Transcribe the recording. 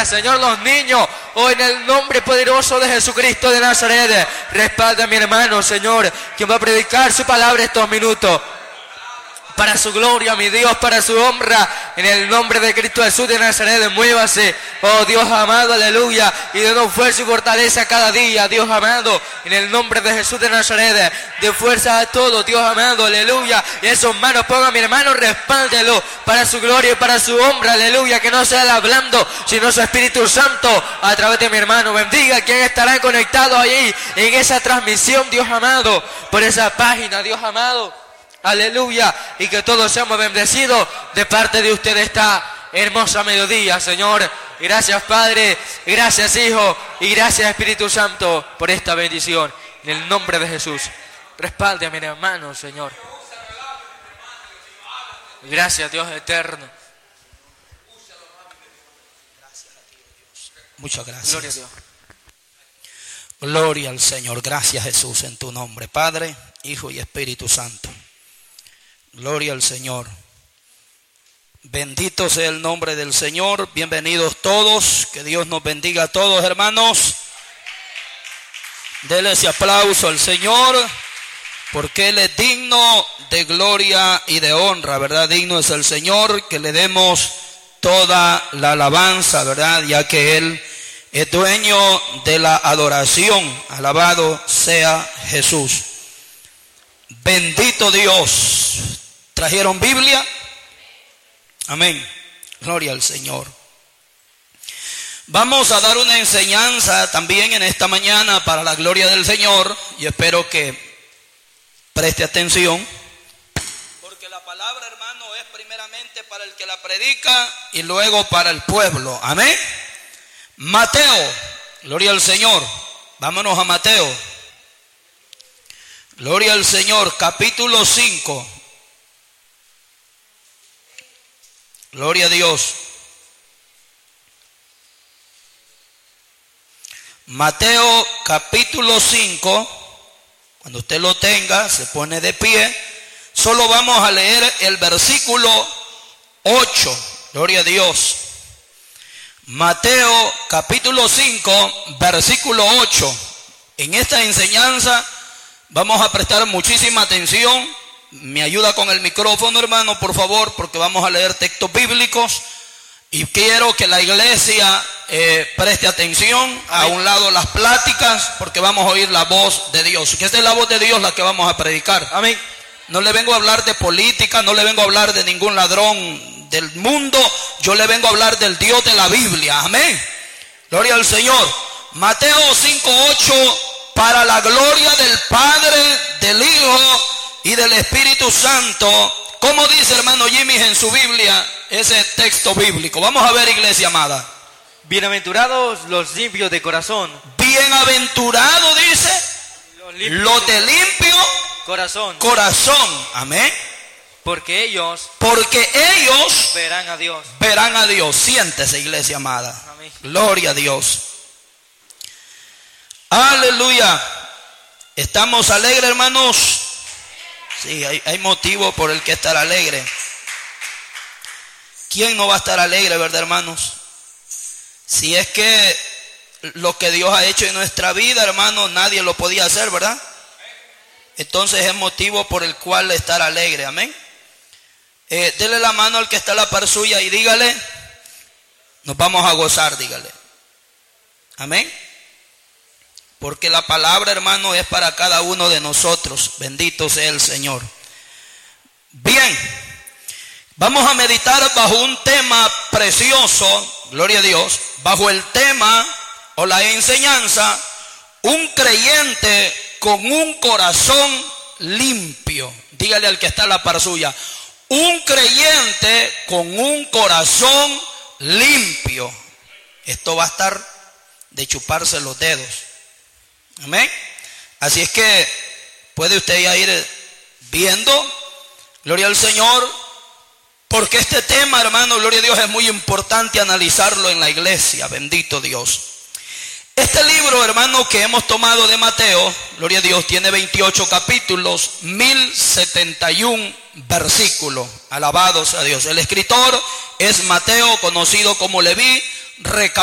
escuela, Señor, los niños. Hoy en el nombre poderoso de Jesucristo de Nazaret, respalda a mi hermano, Señor, quien va a predicar su palabra estos minutos. Para su gloria, mi Dios, para su honra, en el nombre de Cristo Jesús de Nazaret, muévase, oh Dios amado, aleluya, y denos fuerza y fortaleza cada día, Dios amado, en el nombre de Jesús de Nazaret, de fuerza a todos, Dios amado, aleluya, y en sus manos ponga a mi hermano, respáldelo, para su gloria y para su honra, aleluya, que no sea él hablando, sino su Espíritu Santo, a través de mi hermano, bendiga a quien estará conectado allí, en esa transmisión, Dios amado, por esa página, Dios amado. Aleluya, y que todos seamos bendecidos de parte de usted esta hermosa mediodía, Señor. Gracias, Padre, gracias, Hijo, y gracias, Espíritu Santo, por esta bendición. En el nombre de Jesús, respalde a mi hermano, Señor. Gracias, Dios eterno. Muchas gracias. Gloria a Dios. Gloria al Señor. Gracias, Jesús, en tu nombre, Padre, Hijo y Espíritu Santo. Gloria al Señor. Bendito sea el nombre del Señor. Bienvenidos todos. Que Dios nos bendiga a todos, hermanos. Dele ese aplauso al Señor, porque Él es digno de gloria y de honra, ¿verdad? Digno es el Señor, que le demos toda la alabanza, ¿verdad? Ya que Él es dueño de la adoración. Alabado sea Jesús. Bendito Dios. ¿Trajeron Biblia? Amén. Gloria al Señor. Vamos a dar una enseñanza también en esta mañana para la gloria del Señor. Y espero que preste atención, porque la palabra, hermano, es primeramente para el que la predica y luego para el pueblo. Amén. Mateo. Gloria al Señor. Vámonos a Mateo. Gloria al Señor, capítulo 5. Gloria a Dios. Mateo capítulo 5. Cuando usted lo tenga, se pone de pie. Solo vamos a leer el versículo 8. Gloria a Dios. Mateo capítulo 5, versículo 8. En esta enseñanza vamos a prestar muchísima atención. Me ayuda con el micrófono, hermano, por favor, porque vamos a leer textos bíblicos. Y quiero que la iglesia preste atención. A un lado las pláticas, porque vamos a oír la voz de Dios. Que esta es la voz de Dios la que vamos a predicar. Amén. No le vengo a hablar de política, no le vengo a hablar de ningún ladrón del mundo. Yo le vengo a hablar del Dios de la Biblia. Amén. Gloria al Señor. Mateo 5:8. Para la gloria del Padre, del Hijo y del Espíritu Santo. ¿Cómo dice, hermano Jimmy, en su Biblia ese texto bíblico? Vamos a ver, iglesia amada. Bienaventurados los limpios de corazón. Bienaventurado, dice, los de limpio corazón. Amén. Porque ellos verán a Dios. Siéntese, iglesia amada. Amén. Gloria a Dios. Aleluya. ¿Estamos alegres, hermanos? Sí, hay motivo por el que estar alegre. ¿Quién no va a estar alegre, verdad, hermanos? Si es que lo que Dios ha hecho en nuestra vida, hermanos, nadie lo podía hacer, ¿verdad? Entonces es motivo por el cual estar alegre. Amén. Dele la mano al que está a la par suya y dígale, nos vamos a gozar, dígale. Amén. Porque la palabra, hermano, es para cada uno de nosotros. Bendito sea el Señor. Bien, vamos a meditar bajo un tema precioso, gloria a Dios, bajo el tema o la enseñanza, un creyente con un corazón limpio. Dígale al que está a la par suya, un creyente con un corazón limpio. Esto va a estar de chuparse los dedos. Amén. Así es que puede usted ya ir viendo, gloria al Señor, porque este tema, hermano, gloria a Dios, es muy importante analizarlo en la iglesia. Bendito Dios. Este libro, hermano, que hemos tomado de Mateo, gloria a Dios, tiene 28 capítulos, 1071 versículos. Alabados a Dios. El escritor es Mateo, conocido como Leví.